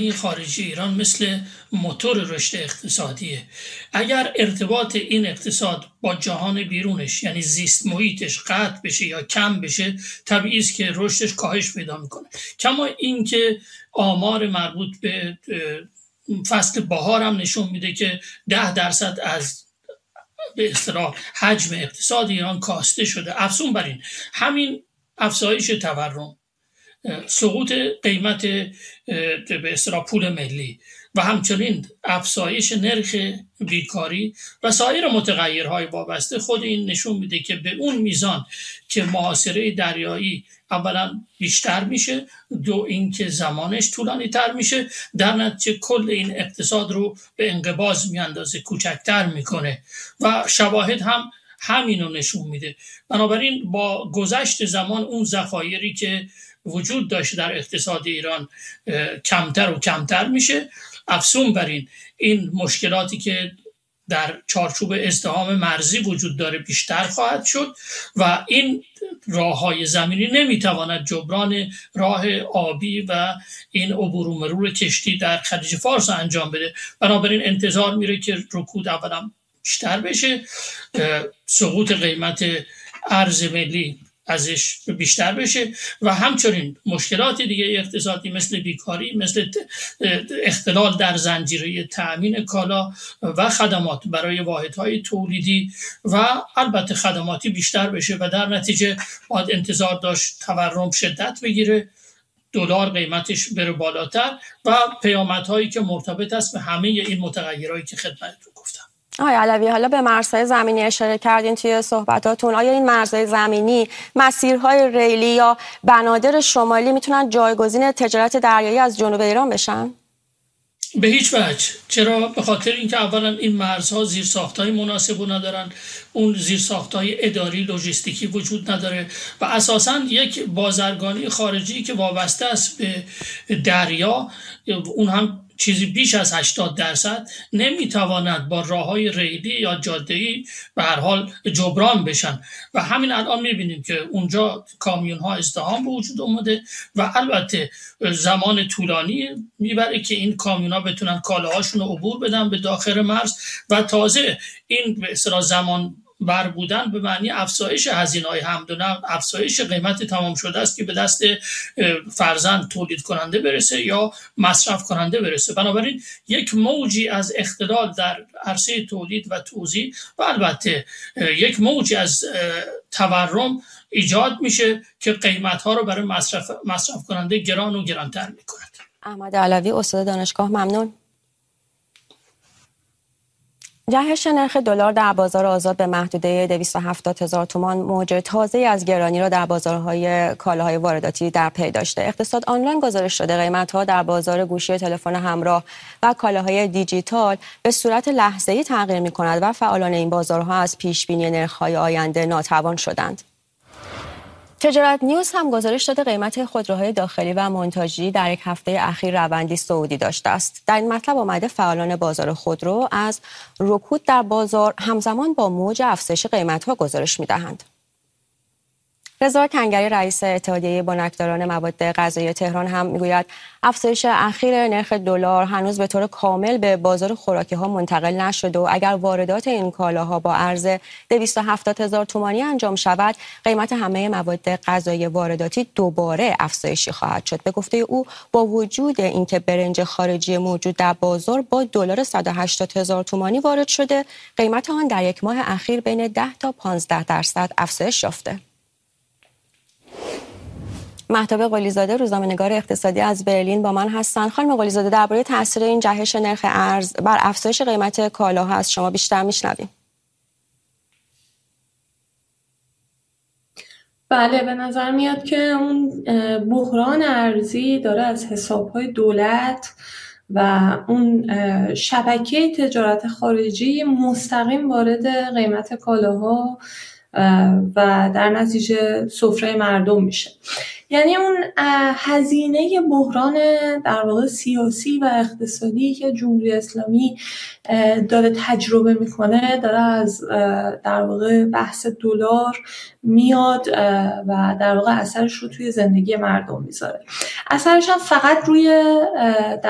محلی خارجی ایران مثل موتور رشد اقتصادیه. اگر ارتباط این اقتصاد با جهان بیرونش یعنی زیست محیطش قطع بشه یا کم بشه، طبیعی است که رشدش کاهش پیدا میکنه. کما اینکه آمار مربوط به فصل بهار هم نشون میده که 10% از به اصطلاح حجم اقتصاد ایران کاسته شده. افزون بر این، همین افزایش تورم، سقوط قیمت به اصطلاح پول ملی و همچنین افزایش نرخ بیکاری و سایر متغیرهای وابسته، خود این نشون میده که به اون میزان که محاصره دریایی اولا بیشتر میشه، دو اینکه زمانش طولانی تر میشه، در نتیجه کل این اقتصاد رو به انقباض میاندازه، کوچکتر میکنه و شواهد هم همینو نشون میده. بنابراین با گذشت زمان اون ذخایری که وجود داشته در اقتصاد ایران کمتر و کمتر میشه. افزون بر این مشکلاتی که در چارچوب ازدحام مرزی وجود داره بیشتر خواهد شد و این راههای زمینی نمیتواند جبران راه آبی و این عبور و مرور کشتی در خلیج فارس انجام بده. بنابراین انتظار میره که رکود اولا بیشتر بشه، سقوط قیمت ارز ملی ازش بیشتر بشه و همچنین مشکلات دیگه اقتصادی مثل بیکاری، مثل اختلال در زنجیره تأمین کالا و خدمات برای واحدهای تولیدی و البته خدماتی بیشتر بشه و در نتیجه باید انتظار داشت تورم شدت بگیره، دلار قیمتش بره بالاتر و پیامدهایی که مرتبط است به همه این متغیرهایی که خدمتتون گفتم. آقای علوی، حالا به مرزهای زمینی اشاره کردین توی صحبتاتون. آیا این مرزهای زمینی، مسیرهای ریلی یا بنادر شمالی میتونن جایگزین تجارت دریایی از جنوب ایران بشن؟ به هیچ وجه. چرا؟ به خاطر اینکه اولا این مرزها زیرساختهای مناسب ندارن، اون زیرساختهای اداری لوجستیکی وجود نداره و اساساً یک بازرگانی خارجی که وابسته است به دریا، اون هم چیزی بیش از 80% نمیتواند با راههای ریلی یا جاده‌ای به هر حال جبران بشن و همین الان میبینیم که اونجا کامیون‌ها ازدحام به وجود اومده و البته زمان طولانی میبره که این کامیون‌ها بتونن کالاهاشون رو عبور بدن به داخل مرز و تازه این به اصطلاح زمان بر بودن به معنی افزایش هزینه‌های حمل و نقل، افزایش قیمت تمام شده است که به دست فرزند تولید کننده برسه یا مصرف کننده برسه. بنابراین یک موجی از اختلال در عرصه تولید و توزیع و البته یک موجی از تورم ایجاد میشه که قیمت‌ها رو برای مصرف کننده گران و گرانتر می‌کند. احمد علوی، استاد دانشگاه، ممنون. جهش نرخ دلار در بازار آزاد به محدوده 270,000 تومان موج تازه‌ای از گرانی را در بازارهای کالاهای وارداتی در پی داشته. اقتصاد آنلاین گزارش شده قیمت‌ها در بازار گوشی تلفن همراه و کالاهای دیجیتال به صورت لحظه‌ای تغییر می‌کند و فعالان این بازارها از پیش‌بینی نرخ‌های آینده ناتوان شدند. تجارت نیوز هم گزارش داده قیمت خودروهای داخلی و مونتاژی در یک هفته اخیر روندی صعودی داشته است. در این مطلب آمده فعالان بازار خودرو از رکود در بازار همزمان با موج افزایش قیمت‌ها گزارش می‌دهند. رضا کنگری رئیس اتحادیه بنکداران مواد غذایی تهران هم میگوید افزایش اخیر نرخ دلار هنوز به طور کامل به بازار خوراکی‌ها منتقل نشده و اگر واردات این کالاها با ارز 270,000 تومانی انجام شود، قیمت همه مواد غذایی وارداتی دوباره افزایشی خواهد شد. به گفته او با وجود اینکه برنج خارجی موجود در بازار با دلار 180,000 تومانی وارد شده، قیمت آن در یک ماه اخیر بین 10 تا 15% افزایش یافته. مهتاب قلی‌زاده، روزنامه‌نگار اقتصادی از برلین با من هستند. خانم قلی‌زاده، درباره تاثیر این جهش نرخ ارز بر افزایش قیمت کالاها از شما بیشتر میشنویم. بله، به نظر میاد که اون بحران ارزی داره از حساب‌های دولت و اون شبکه تجارت خارجی مستقیم وارد قیمت کالاها و در نتیجه سفره مردم میشه. یعنی اون هزینه بحران در واقع سیاسی و اقتصادی که جمهوری اسلامی داره تجربه میکنه داره از در واقع بحث دلار میاد و در واقع اثرش رو توی زندگی مردم میذاره. اثرش هم فقط روی در